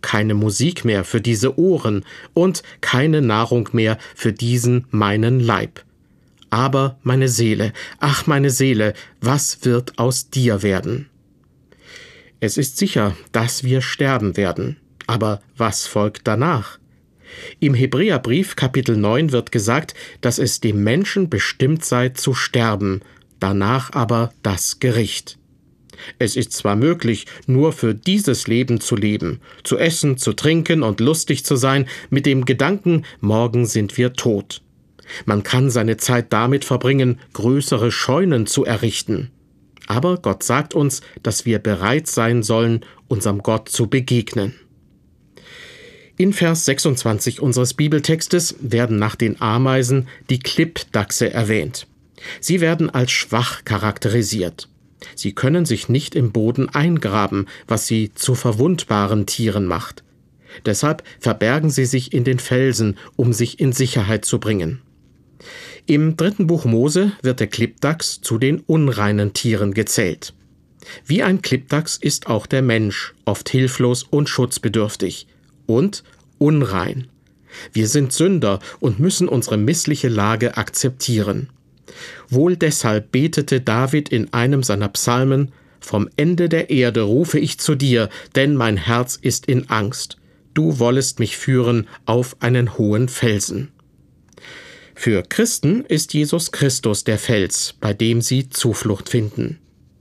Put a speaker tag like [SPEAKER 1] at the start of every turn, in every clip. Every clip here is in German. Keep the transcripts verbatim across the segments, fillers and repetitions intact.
[SPEAKER 1] keine Musik mehr für diese Ohren und keine Nahrung mehr für diesen meinen Leib. Aber meine Seele, ach meine Seele, was wird aus dir werden? Es ist sicher, dass wir sterben werden. Aber was folgt danach? Im Hebräerbrief Kapitel neun wird gesagt, dass es dem Menschen bestimmt sei zu sterben, danach aber das Gericht. Es ist zwar möglich, nur für dieses Leben zu leben, zu essen, zu trinken und lustig zu sein, mit dem Gedanken, morgen sind wir tot. Man kann seine Zeit damit verbringen, größere Scheunen zu errichten. Aber Gott sagt uns, dass wir bereit sein sollen, unserem Gott zu begegnen. In Vers sechsundzwanzig unseres Bibeltextes werden nach den Ameisen die Klippdachse erwähnt. Sie werden als schwach charakterisiert. Sie können sich nicht im Boden eingraben, was sie zu verwundbaren Tieren macht. Deshalb verbergen sie sich in den Felsen, um sich in Sicherheit zu bringen. Im dritten Buch Mose wird der Klippdachs zu den unreinen Tieren gezählt. Wie ein Klippdachs ist auch der Mensch oft hilflos und schutzbedürftig und unrein. Wir sind Sünder und müssen unsere missliche Lage akzeptieren. Wohl deshalb betete David in einem seiner Psalmen: Vom Ende der Erde rufe ich zu dir, denn mein Herz ist in Angst. Du wollest mich führen auf einen hohen Felsen. Für Christen ist Jesus Christus der Fels, bei dem sie Zuflucht finden.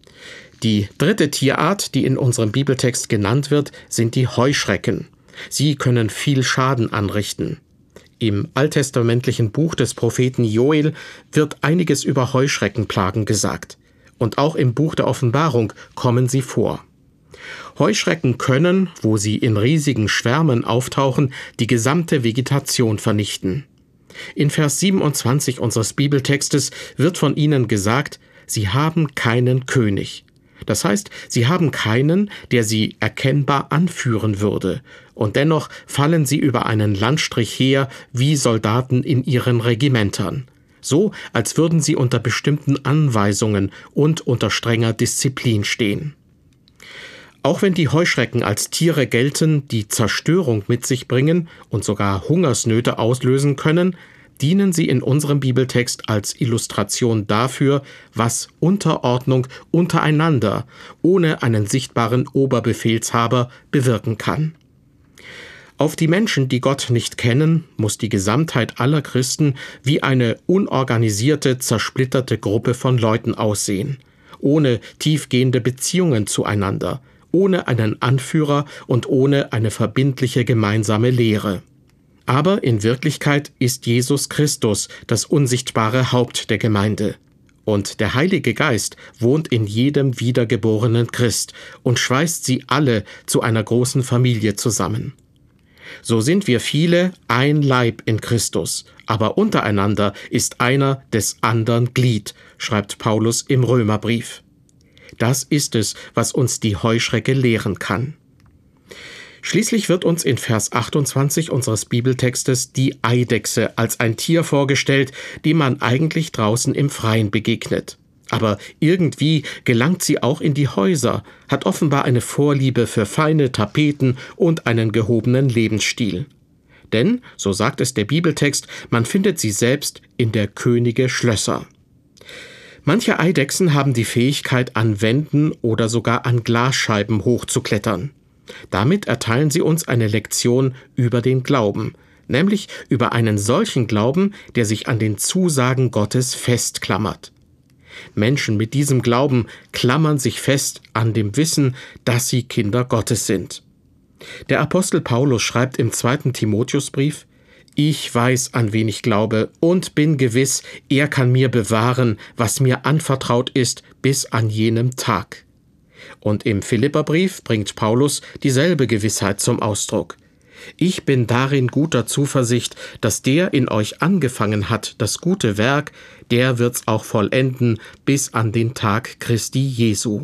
[SPEAKER 1] Die dritte Tierart, die in unserem Bibeltext genannt wird, sind die Heuschrecken. Sie können viel Schaden anrichten. Im alttestamentlichen Buch des Propheten Joel wird einiges über Heuschreckenplagen gesagt. Und auch im Buch der Offenbarung kommen sie vor. Heuschrecken können, wo sie in riesigen Schwärmen auftauchen, die gesamte Vegetation vernichten. In Vers siebenundzwanzig unseres Bibeltextes wird von ihnen gesagt, sie haben keinen König. Das heißt, sie haben keinen, der sie erkennbar anführen würde, und dennoch fallen sie über einen Landstrich her wie Soldaten in ihren Regimentern, so als würden sie unter bestimmten Anweisungen und unter strenger Disziplin stehen. Auch wenn die Heuschrecken als Tiere gelten, die Zerstörung mit sich bringen und sogar Hungersnöte auslösen können, dienen sie in unserem Bibeltext als Illustration dafür, was Unterordnung untereinander ohne einen sichtbaren Oberbefehlshaber bewirken kann. Auf die Menschen, die Gott nicht kennen, muss die Gesamtheit aller Christen wie eine unorganisierte, zersplitterte Gruppe von Leuten aussehen, ohne tiefgehende Beziehungen zueinander, ohne einen Anführer und ohne eine verbindliche gemeinsame Lehre. Aber in Wirklichkeit ist Jesus Christus das unsichtbare Haupt der Gemeinde. Und der Heilige Geist wohnt in jedem wiedergeborenen Christ und schweißt sie alle zu einer großen Familie zusammen. So sind wir viele ein Leib in Christus, aber untereinander ist einer des anderen Glied, schreibt Paulus im Römerbrief. Das ist es, was uns die Heuschrecke lehren kann. Schließlich wird uns in Vers achtundzwanzig unseres Bibeltextes die Eidechse als ein Tier vorgestellt, dem man eigentlich draußen im Freien begegnet. Aber irgendwie gelangt sie auch in die Häuser, hat offenbar eine Vorliebe für feine Tapeten und einen gehobenen Lebensstil. Denn, so sagt es der Bibeltext, man findet sie selbst in der Könige Schlösser. Manche Eidechsen haben die Fähigkeit, an Wänden oder sogar an Glasscheiben hochzuklettern. Damit erteilen sie uns eine Lektion über den Glauben, nämlich über einen solchen Glauben, der sich an den Zusagen Gottes festklammert. Menschen mit diesem Glauben klammern sich fest an dem Wissen, dass sie Kinder Gottes sind. Der Apostel Paulus schreibt im zweiten Timotheusbrief: Ich weiß, an wen ich glaube, und bin gewiss, er kann mir bewahren, was mir anvertraut ist, bis an jenem Tag. Und im Philipperbrief bringt Paulus dieselbe Gewissheit zum Ausdruck. Ich bin darin guter Zuversicht, dass der in euch angefangen hat, das gute Werk, der wird's auch vollenden bis an den Tag Christi Jesu.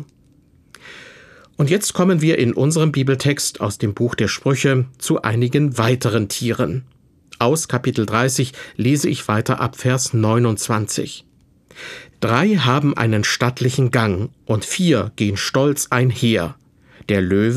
[SPEAKER 1] Und jetzt kommen wir in unserem Bibeltext aus dem Buch der Sprüche zu einigen weiteren Tieren. Aus Kapitel dreißig lese ich weiter ab Vers neunundzwanzig. Drei haben einen stattlichen Gang und vier gehen stolz einher. Der Löwe,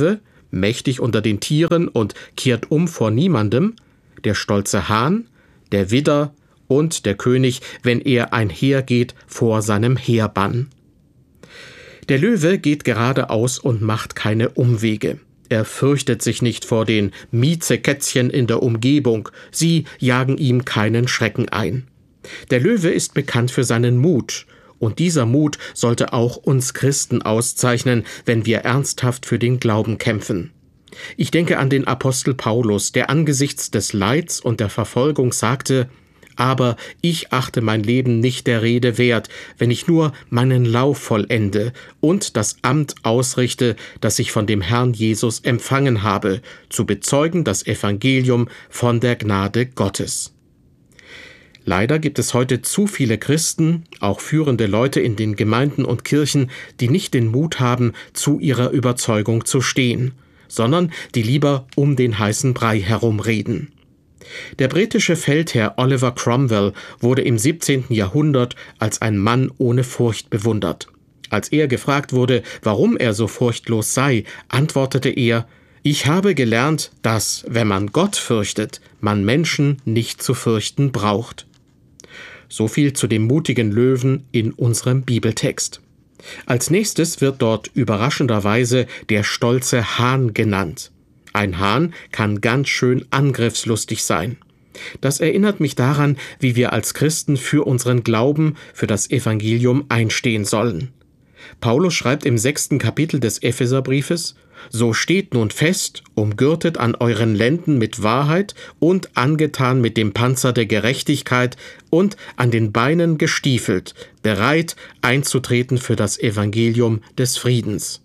[SPEAKER 1] mächtig unter den Tieren und kehrt um vor niemandem, der stolze Hahn, der Widder und der König, wenn er einhergeht vor seinem Heerbann. Der Löwe geht geradeaus und macht keine Umwege. Er fürchtet sich nicht vor den Miezekätzchen in der Umgebung, sie jagen ihm keinen Schrecken ein. Der Löwe ist bekannt für seinen Mut, und dieser Mut sollte auch uns Christen auszeichnen, wenn wir ernsthaft für den Glauben kämpfen. Ich denke an den Apostel Paulus, der angesichts des Leids und der Verfolgung sagte: Aber ich achte mein Leben nicht der Rede wert, wenn ich nur meinen Lauf vollende und das Amt ausrichte, das ich von dem Herrn Jesus empfangen habe, zu bezeugen das Evangelium von der Gnade Gottes. Leider gibt es heute zu viele Christen, auch führende Leute in den Gemeinden und Kirchen, die nicht den Mut haben, zu ihrer Überzeugung zu stehen, sondern die lieber um den heißen Brei herumreden. Der britische Feldherr Oliver Cromwell wurde im siebzehnten Jahrhundert als ein Mann ohne Furcht bewundert. Als er gefragt wurde, warum er so furchtlos sei, antwortete er: Ich habe gelernt, dass, wenn man Gott fürchtet, man Menschen nicht zu fürchten braucht. So viel zu dem mutigen Löwen in unserem Bibeltext. Als nächstes wird dort überraschenderweise der stolze Hahn genannt. Ein Hahn kann ganz schön angriffslustig sein. Das erinnert mich daran, wie wir als Christen für unseren Glauben, für das Evangelium einstehen sollen. Paulus schreibt im sechsten Kapitel des Epheserbriefes: So steht nun fest, umgürtet an euren Lenden mit Wahrheit und angetan mit dem Panzer der Gerechtigkeit und an den Beinen gestiefelt, bereit einzutreten für das Evangelium des Friedens.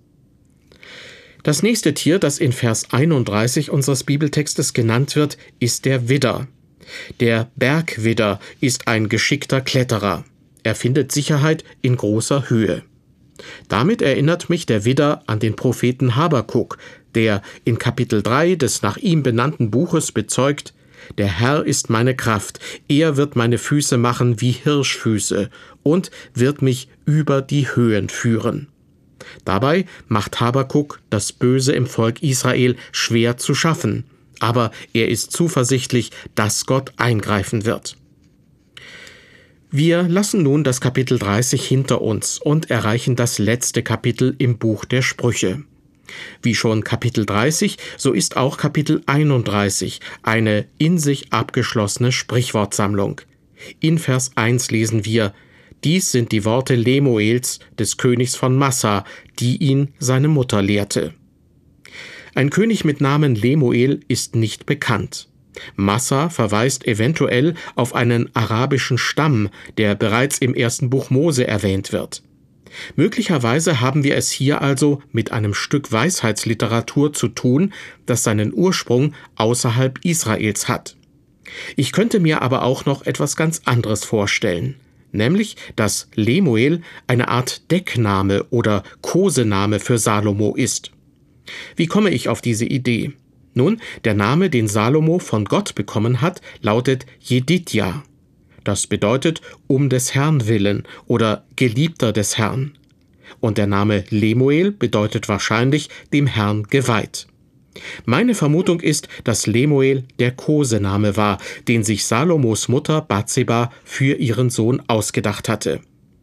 [SPEAKER 1] Das nächste Tier, das in Vers einunddreißig unseres Bibeltextes genannt wird, ist der Widder. Der Bergwidder ist ein geschickter Kletterer. Er findet Sicherheit in großer Höhe. Damit erinnert mich der Widder an den Propheten Habakuk, der in Kapitel drei des nach ihm benannten Buches bezeugt: Der Herr ist meine Kraft, er wird meine Füße machen wie Hirschfüße und wird mich über die Höhen führen. Dabei macht Habakuk das Böse im Volk Israel schwer zu schaffen, aber er ist zuversichtlich, dass Gott eingreifen wird. Wir lassen nun das Kapitel dreißig hinter uns und erreichen das letzte Kapitel im Buch der Sprüche. Wie schon Kapitel dreißig, so ist auch Kapitel einunddreißig eine in sich abgeschlossene Sprichwortsammlung. In Vers eins lesen wir: Dies sind die Worte Lemuels, des Königs von Massa, die ihn seine Mutter lehrte. Ein König mit Namen Lemuel ist nicht bekannt. Massa verweist eventuell auf einen arabischen Stamm, der bereits im ersten Buch Mose erwähnt wird. Möglicherweise haben wir es hier also mit einem Stück Weisheitsliteratur zu tun, das seinen Ursprung außerhalb Israels hat. Ich könnte mir aber auch noch etwas ganz anderes vorstellen, nämlich, dass Lemuel eine Art Deckname oder Kosename für Salomo ist. Wie komme ich auf diese Idee? Nun, der Name, den Salomo von Gott bekommen hat, lautet Jedidja. Das bedeutet um des Herrn willen oder Geliebter des Herrn. Und der Name Lemuel bedeutet wahrscheinlich dem Herrn geweiht. Meine Vermutung ist, dass Lemuel der Kosename war, den sich Salomos Mutter Bathseba für ihren Sohn ausgedacht hatte.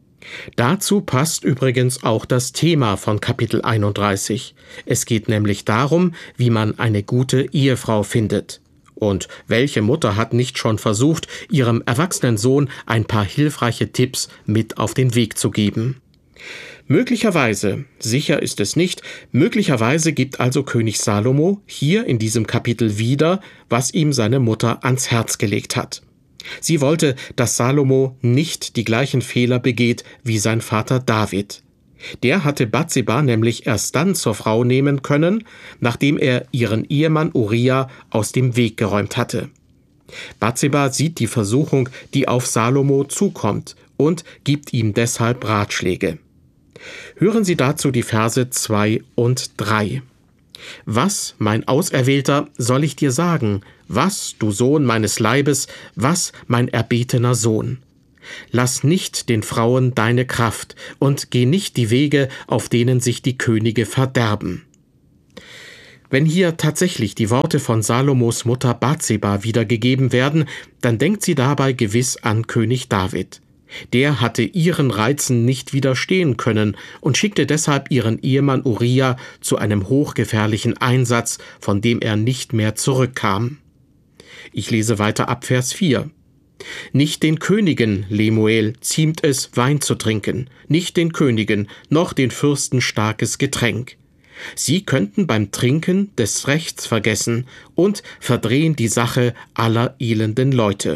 [SPEAKER 1] Dazu passt übrigens auch das Thema von Kapitel einunddreißig. Es geht nämlich darum, wie man eine gute Ehefrau findet. Und welche Mutter hat nicht schon versucht, ihrem erwachsenen Sohn ein paar hilfreiche Tipps mit auf den Weg zu geben? Möglicherweise, sicher ist es nicht, möglicherweise gibt also König Salomo hier in diesem Kapitel wieder, was ihm seine Mutter ans Herz gelegt hat. Sie wollte, dass Salomo nicht die gleichen Fehler begeht wie sein Vater David. Der hatte Bathseba nämlich erst dann zur Frau nehmen können, nachdem er ihren Ehemann Uria aus dem Weg geräumt hatte. Bathseba sieht die Versuchung, die auf Salomo zukommt, und gibt ihm deshalb Ratschläge. Hören Sie dazu die Verse zwei und drei. Was, mein Auserwählter, soll ich dir sagen? Was, du Sohn meines Leibes, was, mein erbetener Sohn? Lass nicht den Frauen deine Kraft und geh nicht die Wege, auf denen sich die Könige verderben. Wenn hier tatsächlich die Worte von Salomos Mutter Bathseba wiedergegeben werden, dann denkt sie dabei gewiss an König David. Der hatte ihren Reizen nicht widerstehen können und schickte deshalb ihren Ehemann Uria zu einem hochgefährlichen Einsatz, von dem er nicht mehr zurückkam. Ich lese weiter ab Vers vier. Nicht den Königen, Lemuel, ziemt es, Wein zu trinken, nicht den Königen, noch den Fürsten starkes Getränk. Sie könnten beim Trinken des Rechts vergessen und verdrehen die Sache aller elenden Leute.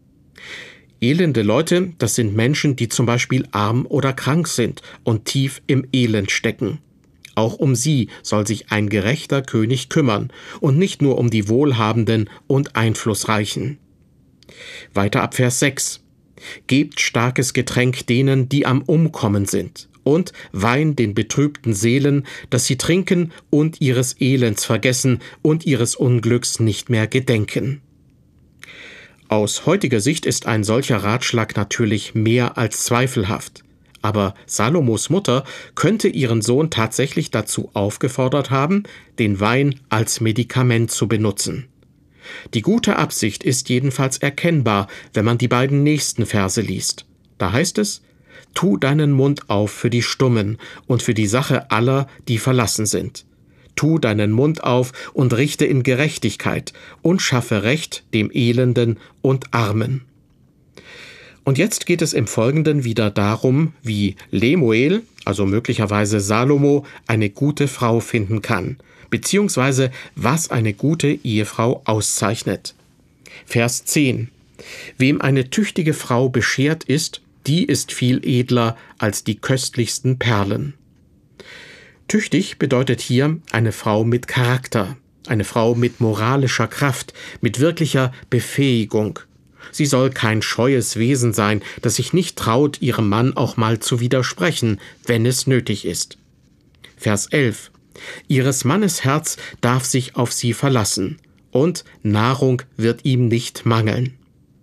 [SPEAKER 1] Elende Leute, das sind Menschen, die zum Beispiel arm oder krank sind und tief im Elend stecken. Auch um sie soll sich ein gerechter König kümmern und nicht nur um die Wohlhabenden und Einflussreichen. Weiter ab Vers sechs. Gebt starkes Getränk denen, die am Umkommen sind, und Wein den betrübten Seelen, dass sie trinken und ihres Elends vergessen und ihres Unglücks nicht mehr gedenken. Aus heutiger Sicht ist ein solcher Ratschlag natürlich mehr als zweifelhaft. Aber Salomos Mutter könnte ihren Sohn tatsächlich dazu aufgefordert haben, den Wein als Medikament zu benutzen. Die gute Absicht ist jedenfalls erkennbar, wenn man die beiden nächsten Verse liest. Da heißt es: Tu deinen Mund auf für die Stummen und für die Sache aller, die verlassen sind. Tu deinen Mund auf und richte in Gerechtigkeit und schaffe Recht dem Elenden und Armen. Und jetzt geht es im Folgenden wieder darum, wie Lemuel, also möglicherweise Salomo, eine gute Frau finden kann, beziehungsweise was eine gute Ehefrau auszeichnet. Vers zehn. Wem eine tüchtige Frau beschert ist, die ist viel edler als die köstlichsten Perlen. Tüchtig bedeutet hier eine Frau mit Charakter, eine Frau mit moralischer Kraft, mit wirklicher Befähigung. Sie soll kein scheues Wesen sein, das sich nicht traut, ihrem Mann auch mal zu widersprechen, wenn es nötig ist. Vers elf. Ihres Mannes Herz darf sich auf sie verlassen, und Nahrung wird ihm nicht mangeln.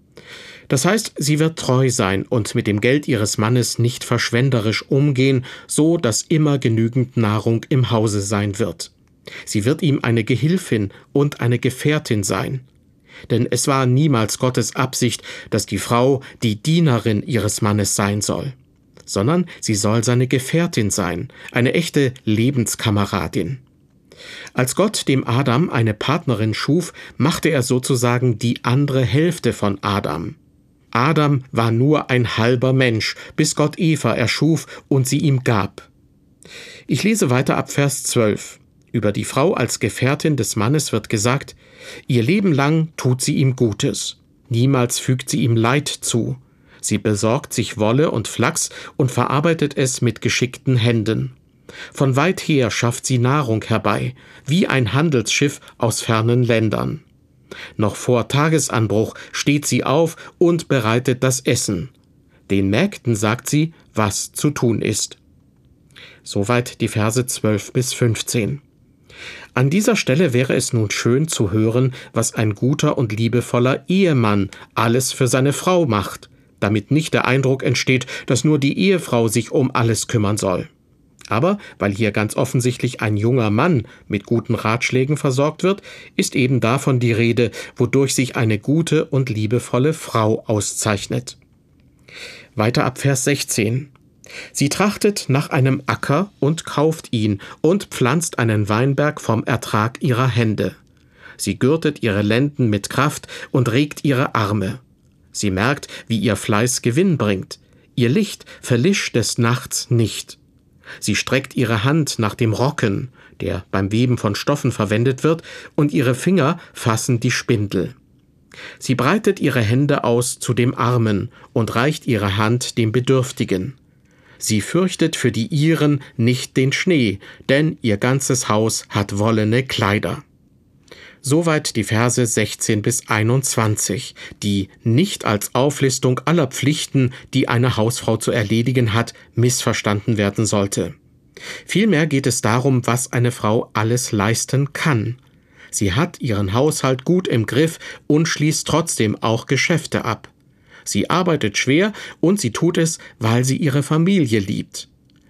[SPEAKER 1] Das heißt, sie wird treu sein und mit dem Geld ihres Mannes nicht verschwenderisch umgehen, so dass immer genügend Nahrung im Hause sein wird. Sie wird ihm eine Gehilfin und eine Gefährtin sein. Denn es war niemals Gottes Absicht, dass die Frau die Dienerin ihres Mannes sein soll, sondern sie soll seine Gefährtin sein, eine echte Lebenskameradin. Als Gott dem Adam eine Partnerin schuf, machte er sozusagen die andere Hälfte von Adam. Adam war nur ein halber Mensch, bis Gott Eva erschuf und sie ihm gab. Ich lese weiter ab Vers zwölf. Über die Frau als Gefährtin des Mannes wird gesagt: Ihr Leben lang tut sie ihm Gutes. Niemals fügt sie ihm Leid zu. Sie besorgt sich Wolle und Flachs und verarbeitet es mit geschickten Händen. Von weit her schafft sie Nahrung herbei, wie ein Handelsschiff aus fernen Ländern. Noch vor Tagesanbruch steht sie auf und bereitet das Essen. Den Mägden sagt sie, was zu tun ist. Soweit die Verse zwölf bis fünfzehn. An dieser Stelle wäre es nun schön zu hören, was ein guter und liebevoller Ehemann alles für seine Frau macht, damit nicht der Eindruck entsteht, dass nur die Ehefrau sich um alles kümmern soll. Aber weil hier ganz offensichtlich ein junger Mann mit guten Ratschlägen versorgt wird, ist eben davon die Rede, wodurch sich eine gute und liebevolle Frau auszeichnet. Weiter ab Vers sechzehn. Sie trachtet nach einem Acker und kauft ihn und pflanzt einen Weinberg vom Ertrag ihrer Hände. Sie gürtet ihre Lenden mit Kraft und regt ihre Arme. Sie merkt, wie ihr Fleiß Gewinn bringt. Ihr Licht verlischt des Nachts nicht. Sie streckt ihre Hand nach dem Rocken, der beim Weben von Stoffen verwendet wird, und ihre Finger fassen die Spindel. Sie breitet ihre Hände aus zu dem Armen und reicht ihre Hand dem Bedürftigen. Sie fürchtet für die Ihren nicht den Schnee, denn ihr ganzes Haus hat wollene Kleider. Soweit die Verse sechzehn bis einundzwanzig, die nicht als Auflistung aller Pflichten, die eine Hausfrau zu erledigen hat, missverstanden werden sollte. Vielmehr geht es darum, was eine Frau alles leisten kann. Sie hat ihren Haushalt gut im Griff und schließt trotzdem auch Geschäfte ab. Sie arbeitet schwer und sie tut es, weil sie ihre Familie liebt.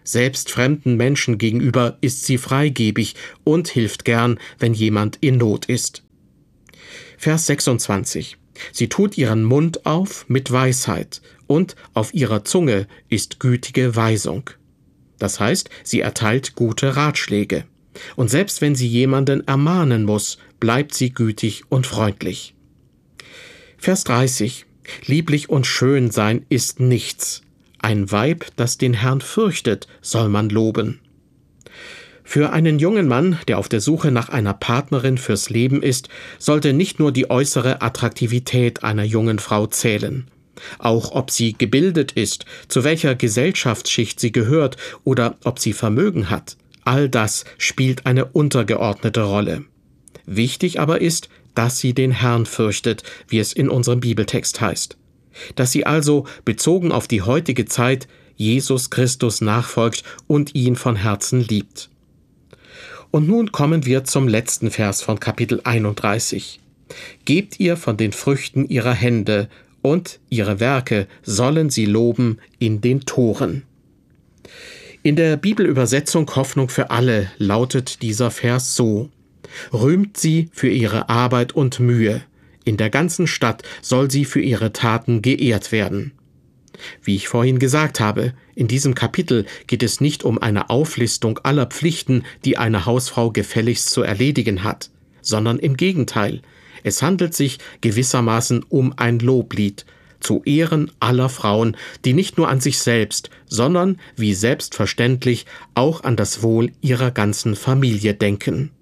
[SPEAKER 1] Selbst fremden Menschen gegenüber ist sie freigebig und hilft gern, wenn jemand in Not ist. Vers sechsundzwanzig. Sie tut ihren Mund auf mit Weisheit, und auf ihrer Zunge ist gütige Weisung. Das heißt, sie erteilt gute Ratschläge. Und selbst wenn sie jemanden ermahnen muss, bleibt sie gütig und freundlich. Vers dreißig. Lieblich und schön sein ist nichts. Ein Weib, das den Herrn fürchtet, soll man loben. Für einen jungen Mann, der auf der Suche nach einer Partnerin fürs Leben ist, sollte nicht nur die äußere Attraktivität einer jungen Frau zählen. Auch ob sie gebildet ist, zu welcher Gesellschaftsschicht sie gehört oder ob sie Vermögen hat, all das spielt eine untergeordnete Rolle. Wichtig aber ist, dass sie den Herrn fürchtet, wie es in unserem Bibeltext heißt. Dass sie also, bezogen auf die heutige Zeit, Jesus Christus nachfolgt und ihn von Herzen liebt. Und nun kommen wir zum letzten Vers von Kapitel einunddreißig. Gebt ihr von den Früchten ihrer Hände, und ihre Werke sollen sie loben in den Toren. In der Bibelübersetzung Hoffnung für alle lautet dieser Vers so: Rühmt sie für ihre Arbeit und Mühe. In der ganzen Stadt soll sie für ihre Taten geehrt werden. Wie ich vorhin gesagt habe, in diesem Kapitel geht es nicht um eine Auflistung aller Pflichten, die eine Hausfrau gefälligst zu erledigen hat, sondern im Gegenteil. Es handelt sich gewissermaßen um ein Loblied zu Ehren aller Frauen, die nicht nur an sich selbst, sondern, wie selbstverständlich, auch an das Wohl ihrer ganzen Familie denken.